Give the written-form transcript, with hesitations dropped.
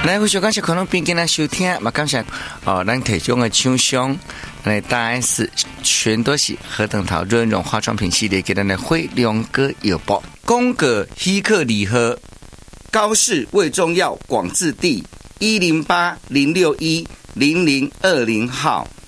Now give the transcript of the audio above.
来，非常感谢可能并跟咱收听，嘛感谢咱提供的厂商，来大 S 全都是何等桃润润化妆品系列给咱的辉亮哥药包，宫格希克礼盒，高市胃中药广治地108-061-0020号。